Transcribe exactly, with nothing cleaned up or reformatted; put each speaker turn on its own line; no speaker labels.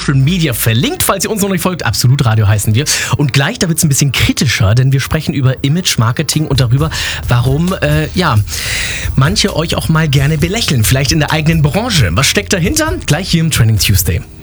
Social Media verlinkt, falls ihr uns noch nicht folgt. Absolut Radio heißen wir. Und gleich, da wird es ein bisschen kritischer, denn wir sprechen über Image Marketing und darüber, warum, äh, ja, manche euch auch mal gerne belächeln. Vielleicht in der eigenen Branche. Was steckt dahinter? Gleich hier im Trending Tuesday.